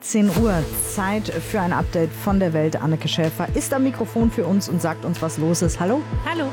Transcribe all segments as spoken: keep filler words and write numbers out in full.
zehn Uhr, Zeit für ein Update von der Welt. Anneke Schäfer ist am Mikrofon für uns und sagt uns, was los ist. Hallo? Hallo.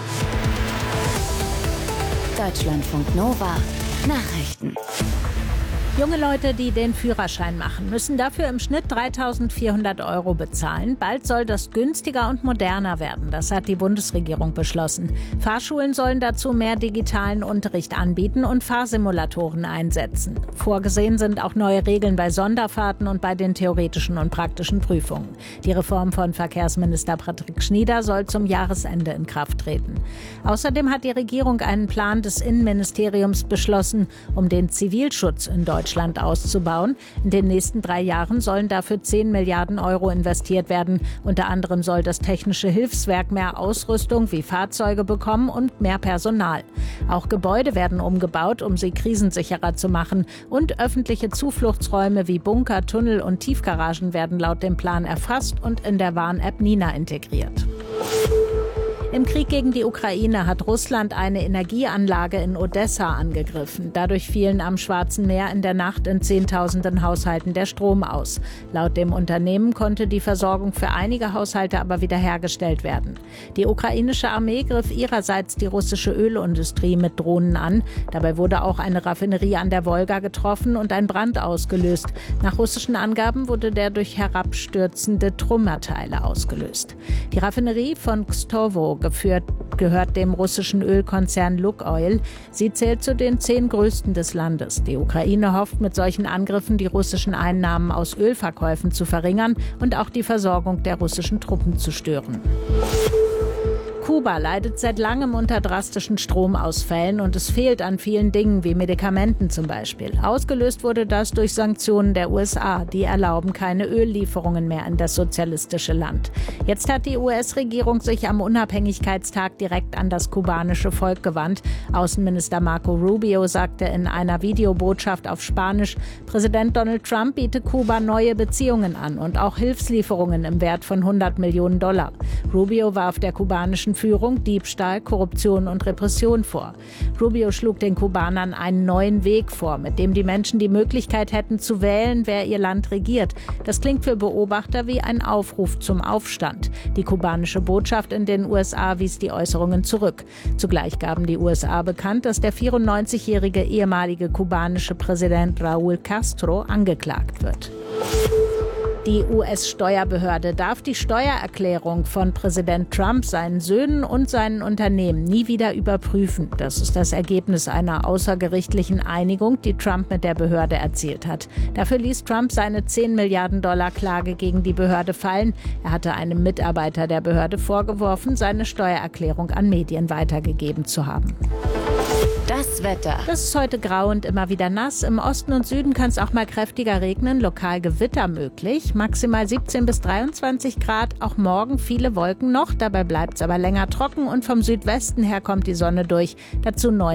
Deutschlandfunk Nova Nachrichten. Junge Leute, die den Führerschein machen, müssen dafür im Schnitt dreitausendvierhundert Euro bezahlen. Bald soll das günstiger und moderner werden. Das hat die Bundesregierung beschlossen. Fahrschulen sollen dazu mehr digitalen Unterricht anbieten und Fahrsimulatoren einsetzen. Vorgesehen sind auch neue Regeln bei Sonderfahrten und bei den theoretischen und praktischen Prüfungen. Die Reform von Verkehrsminister Patrick Schnieder soll zum Jahresende in Kraft treten. Außerdem hat die Regierung einen Plan des Innenministeriums beschlossen, um den Zivilschutz in Deutschland Deutschland auszubauen. In den nächsten drei Jahren sollen dafür zehn Milliarden Euro investiert werden. Unter anderem soll das Technische Hilfswerk mehr Ausrüstung wie Fahrzeuge bekommen und mehr Personal. Auch Gebäude werden umgebaut, um sie krisensicherer zu machen. Und öffentliche Zufluchtsräume wie Bunker, Tunnel und Tiefgaragen werden laut dem Plan erfasst und in der Warn-App Nina integriert. Im Krieg gegen die Ukraine hat Russland eine Energieanlage in Odessa angegriffen. Dadurch fielen am Schwarzen Meer in der Nacht in Zehntausenden Haushalten der Strom aus. Laut dem Unternehmen konnte die Versorgung für einige Haushalte aber wiederhergestellt werden. Die ukrainische Armee griff ihrerseits die russische Ölindustrie mit Drohnen an. Dabei wurde auch eine Raffinerie an der Wolga getroffen und ein Brand ausgelöst. Nach russischen Angaben wurde der durch herabstürzende Trümmerteile ausgelöst. Die Raffinerie von Kstovo geführt, gehört dem russischen Ölkonzern Lukoil. Sie zählt zu den zehn größten des Landes. Die Ukraine hofft mit solchen Angriffen, die russischen Einnahmen aus Ölverkäufen zu verringern und auch die Versorgung der russischen Truppen zu stören. Kuba leidet seit langem unter drastischen Stromausfällen und es fehlt an vielen Dingen wie Medikamenten zum Beispiel. Ausgelöst wurde das durch Sanktionen der U S A, die erlauben keine Öllieferungen mehr in das sozialistische Land. Jetzt hat die U S-Regierung sich am Unabhängigkeitstag direkt an das kubanische Volk gewandt. Außenminister Marco Rubio sagte in einer Videobotschaft auf Spanisch, Präsident Donald Trump biete Kuba neue Beziehungen an und auch Hilfslieferungen im Wert von hundert Millionen Dollar. Rubio warf der kubanischen Führung Diebstahl, Korruption und Repression vor. Rubio schlug den Kubanern einen neuen Weg vor, mit dem die Menschen die Möglichkeit hätten zu wählen, wer ihr Land regiert. Das klingt für Beobachter wie ein Aufruf zum Aufstand. Die kubanische Botschaft in den U S A wies die Äußerungen zurück. Zugleich gaben die U S A bekannt, dass der vierundneunzigjährige ehemalige kubanische Präsident Raúl Castro angeklagt wird. Die U S-Steuerbehörde darf die Steuererklärung von Präsident Trump, seinen Söhnen und seinen Unternehmen nie wieder überprüfen. Das ist das Ergebnis einer außergerichtlichen Einigung, die Trump mit der Behörde erzielt hat. Dafür ließ Trump seine zehn Milliarden Dollar Klage gegen die Behörde fallen. Er hatte einem Mitarbeiter der Behörde vorgeworfen, seine Steuererklärung an Medien weitergegeben zu haben. Das Wetter. Das ist heute grau und immer wieder nass. Im Osten und Süden kann es auch mal kräftiger regnen, lokal Gewitter möglich. Maximal siebzehn bis dreiundzwanzig Grad. Auch morgen viele Wolken noch. Dabei bleibt es aber länger trocken und vom Südwesten her kommt die Sonne durch. Dazu neun